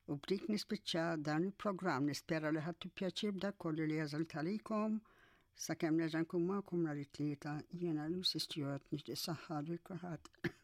U b'dik nispiċċa dan il-programm nispera li ħadtu pjaċir b'dak kollu li għażalt għalikom. Sakemm nerġa' nkun magħkom nhar it-tlieta jiena Lucy Stewart nixtieq saħħa lil kulħadd.